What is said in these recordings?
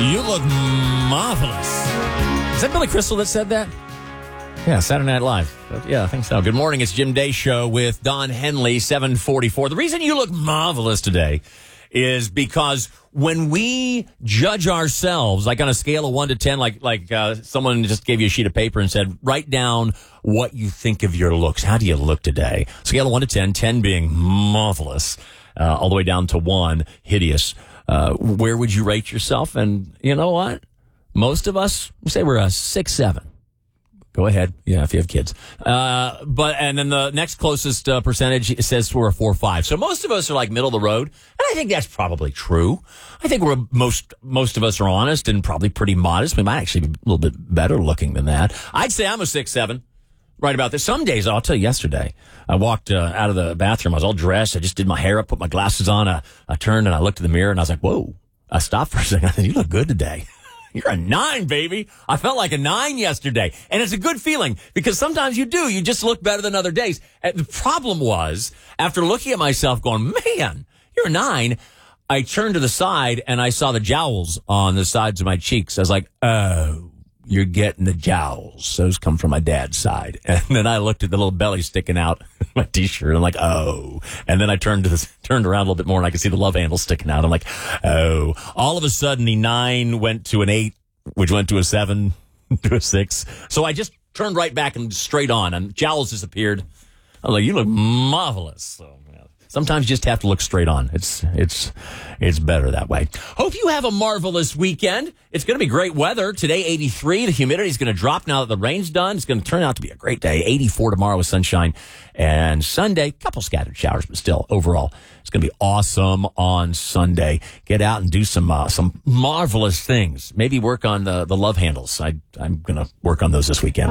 You look marvelous. Is that Billy Crystal that said that? Yeah, Saturday Night Live. Yeah, I think so. Good morning. It's Jim Day Show with Don Henley, 744. The reason you look marvelous today is because when we judge ourselves, like on a scale of 1 to 10, like someone just gave you a sheet of paper and said, write down what you think of your looks. How do you look today? Scale of 1 to 10, 10 being marvelous, all the way down to 1, hideous. Where would you rate yourself? And you know what? Most of us, say we're a 6, 7. Go ahead. Yeah, if you have kids. And then the next closest percentage says we're a 4 or 5. So most of us are like middle of the road. And I think that's probably true. I think most of us are honest and probably pretty modest. We might actually be a little bit better looking than that. I'd say I'm a 6, 7. Right about this. Some days, I'll tell you, yesterday, I walked out of the bathroom. I was all dressed. I just did my hair up, put my glasses on. I turned and I looked in the mirror and I was like, whoa. I stopped for a second. I said, you look good today. You're a 9, baby. I felt like a 9 yesterday. And it's a good feeling because sometimes you do. You just look better than other days. And the problem was, after looking at myself going, man, you're a 9, I turned to the side and I saw the jowls on the sides of my cheeks. I was like, oh, you're getting the jowls. Those come from my dad's side. And then I looked at the little belly sticking out my T-shirt. And I'm like, oh. And then I turned around a little bit more and I could see the love handle sticking out. I'm like, oh. All of a sudden, the 9 went to an 8, which went to a 7, to a 6. So I just turned right back and straight on, and jowls disappeared. I was like, you look marvelous. So, yeah. Sometimes you just have to look straight on. It's better that way. Hope you have a marvelous weekend. It's going to be great weather. Today, 83. The humidity is going to drop now that the rain's done. It's going to turn out to be a great day. 84 tomorrow with sunshine. And Sunday, couple scattered showers, but still, overall, it's going to be awesome on Sunday. Get out and do some marvelous things. Maybe work on the love handles. I'm going to work on those this weekend.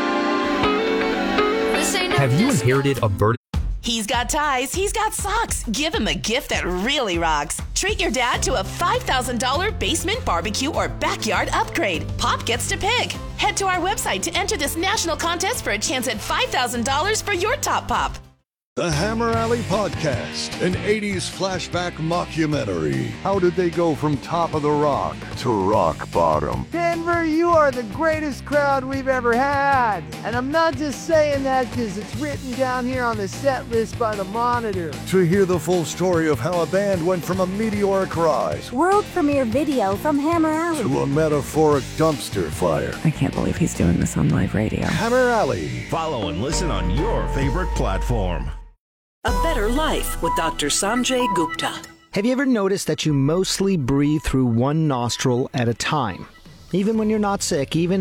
Have you inherited a bird? He's got ties, he's got socks. Give him a gift that really rocks. Treat your dad to a $5,000 basement barbecue or backyard upgrade. Pop gets to pick. Head to our website to enter this national contest for a chance at $5,000 for your top pop. The Hammer Alley Podcast, an 80s flashback mockumentary. How did they go from top of the rock to rock bottom? Denver, you are the greatest crowd we've ever had. And I'm not just saying that because it's written down here on the set list by the Monitor. To hear the full story of how a band went from a meteoric rise world premiere video from Hammer Alley to a metaphoric dumpster fire. I can't believe he's doing this on live radio. Hammer Alley. Follow and listen on your favorite platform. A Better Life with Dr. Sanjay Gupta. Have you ever noticed that you mostly breathe through one nostril at a time? Even when you're not sick, even